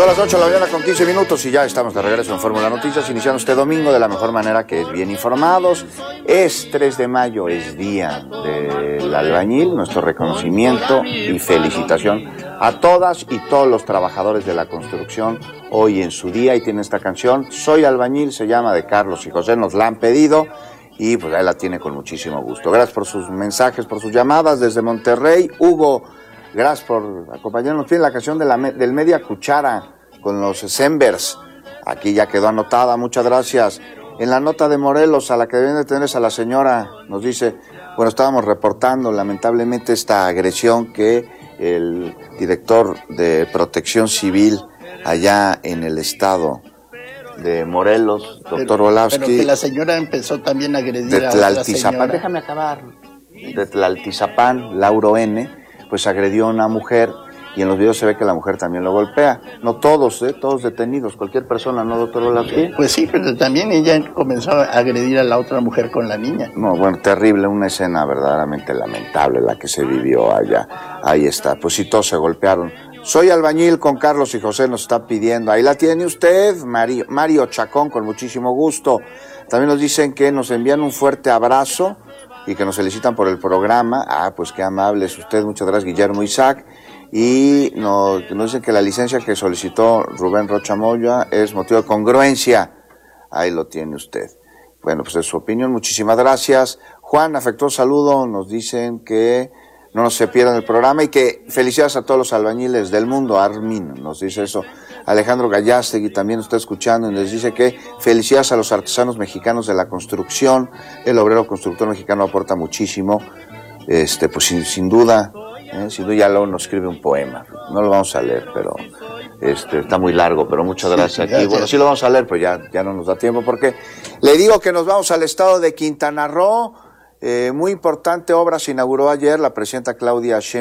Son las 8 de la mañana con 15 minutos y ya estamos de regreso en Fórmula Noticias, iniciando este domingo de la mejor manera, que es bien informados. Es 3 de mayo, es día del albañil, nuestro reconocimiento y felicitación a todas y todos los trabajadores de la construcción hoy en su día, y tiene esta canción, Soy Albañil, se llama, de Carlos y José, nos la han pedido y pues ahí la tiene con muchísimo gusto. Gracias por sus mensajes, por sus llamadas desde Monterrey. Hugo, gracias por acompañarnos. Tiene la canción de del Media Cuchara con los Sembers. Aquí ya quedó anotada, muchas gracias. En la nota de Morelos, a la que deben de tener a la señora, nos dice, bueno, estábamos reportando lamentablemente esta agresión que el director de Protección Civil allá en el estado de Morelos, doctor Volavsky. Pero que la señora empezó también a agredir de a otra Tlaltizapán, señora. déjame acabar. De Tlaltizapán, Lauro N., pues agredió a una mujer, y en los videos se ve que la mujer también lo golpea. No todos, todos detenidos, cualquier persona, ¿no, doctor Volavsky? Pues sí, pero también ella comenzó a agredir a la otra mujer con la niña. No, bueno, terrible, una escena verdaderamente lamentable la que se vivió allá. Ahí está, pues sí, todos se golpearon. Soy Albañil con Carlos y José nos está pidiendo. Ahí la tiene usted, Mario Chacón, con muchísimo gusto. También nos dicen que nos envían un fuerte abrazo y que nos felicitan por el programa. Ah, pues qué amable es usted, muchas gracias, Guillermo Isaac. Y nos dicen que la licencia que solicitó Rubén Rocha Moya es motivo de congruencia. Ahí lo tiene usted. Bueno, pues es su opinión, muchísimas gracias. Juan, afectuoso saludo, nos dicen que no se pierdan el programa y que felicidades a todos los albañiles del mundo. Armin nos dice eso. Alejandro Gallastegui también está escuchando y nos dice que felicidades a los artesanos mexicanos de la construcción. El obrero constructor mexicano aporta muchísimo. Pues sin duda, ya luego nos escribe un poema. No lo vamos a leer, pero está muy largo, pero muchas gracias aquí. Bueno, sí lo vamos a leer, pero ya no nos da tiempo, porque le digo que nos vamos al estado de Quintana Roo. Muy importante obra se inauguró ayer la presidenta Claudia Sheinbaum